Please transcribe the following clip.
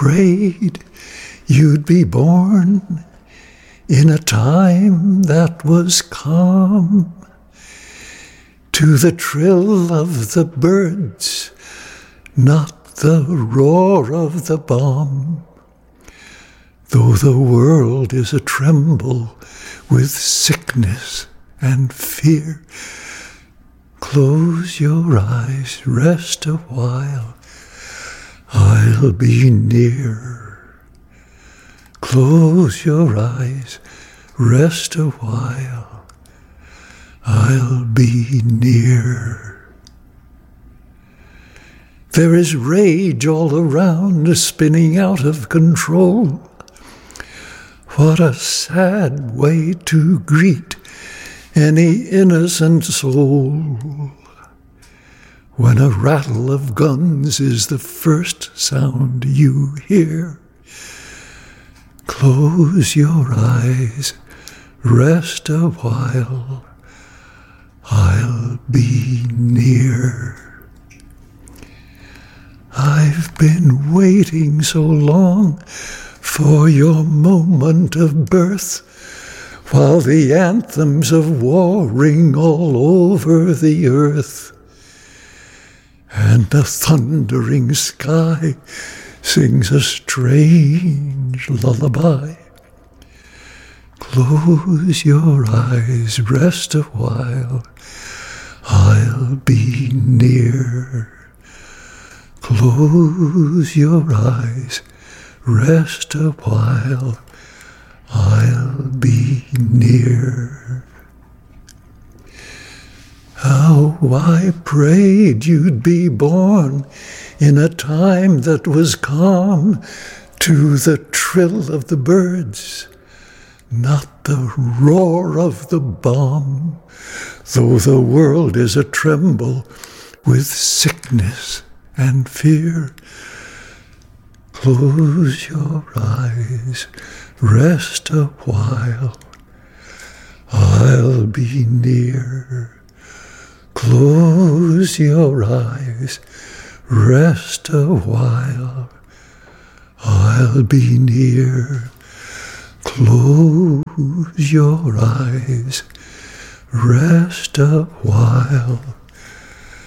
prayed you'd be born in a time that was calm, to the trill of the birds, not the roar of the bomb. Though the world is a-tremble with sickness and fear, close your eyes, rest a while, I'll be near. Close your eyes, rest a while, I'll be near. There is rage all around, spinning out of control. What a sad way to greet any innocent soul, when a rattle of guns is the first sound you hear. Close your eyes, rest a while, I'll be near. I've been waiting so long for your moment of birth, while the anthems of war ring all over the earth, and the thundering sky sings a strange lullaby. Close your eyes, rest a while, I'll be near. Close your eyes, rest a while, I'll be near. How I prayed you'd be born in a time that was calm, to the trill of the birds, not the roar of the bomb. Though the world is a-tremble with sickness and fear, close your eyes, rest a while, I'll be near. Close your eyes, rest a while, I'll be near. Close your eyes, rest a while,